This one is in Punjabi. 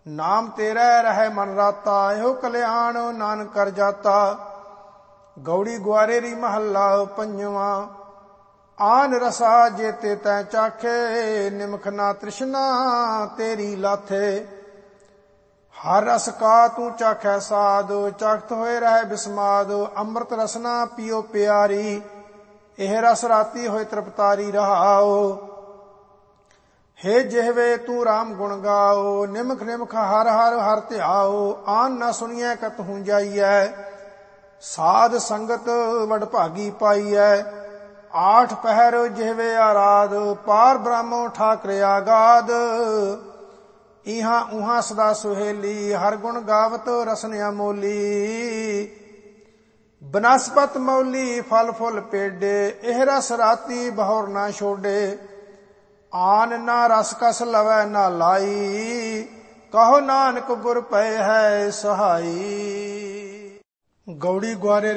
ਨਾਮ ਤੇਰਾ ਰਹਿ ਮਨ ਰਾਤਾ, ਇਹੋ ਕਲਿਆਣ ਨਾਨਕ ਕਰ ਜਾਤਾ। ਗੌੜੀ ਗੁਆਰੇਰੀ ਮਹੱਲਾ ਪੰਜਵਾਂ। ਆਨ ਰਸਾ ਜੇਤੇ ਤੈ ਚਾਖੇ, ਨਿਮਖ ਨਾ ਤ੍ਰਿਸ਼ਨਾ ਤੇਰੀ ਲਾਥੇ। ਹਰ ਰਸ ਕਾ ਤੂੰ ਚਾਖੈ ਸਾਧ, ਚਖਤ ਹੋਏ ਰਹਿ ਬਿਸਮਾਦ। ਅੰਮ੍ਰਿਤ ਰਸਨਾ ਪੀਓ ਪਿਆਰੀ, ਇਹ ਰਸ ਰਾਤੀ ਹੋਏ ਤ੍ਰਿਪਤਾਰੀ ਰਹਾਓ। ਹੇ ਜਿਹਵੇ ਤੂੰ ਰਾਮ ਗੁਣ ਗਾਓ, ਨਿਮਖ ਨਿਮਖ ਹਰ ਹਰ ਹਰ ਧਿਆਓ। ਆਨ ਨਾ ਸੁਣੀਐ ਕਤਹੂ ਜਾਈਐ, ਸਾਧ ਸੰਗਤ ਵਡਭਾਗੀ ਪਾਈਐ। ਆਠ ਪਹਿਰ ਜਿਹਵੇ ਆਰਾਧ, ਪਾਰ ਬ੍ਰਹਮੋ ਠਾਕਰ ਆਗਾਦ। ਇਹਾਂ ਉਹਾਂ ਸਦਾ ਸੁਹੇਲੀ, ਹਰ ਗੁਣ ਗਾਵਤ ਰਸਨ ਅਮੋਲੀ। ਬਨਸਪਤ ਮੌਲੀ ਫਲ ਫੁੱਲ ਪੇਡੇ, ਇਹ ਰਸ ਰਾਤੀ ਬਹੁਰ ਨਾ ਛੋਡੇ। ਆਨ ਨਾ ਰਸ ਕਸ ਲਵੈ ਨਾ ਲਾਈ, ਕਹੋ ਨਾਨਕ ਗੁਰ ਪਏ ਹੈ ਸਹਾਈ। ਗੌੜੀ ਗੁਆਰੇ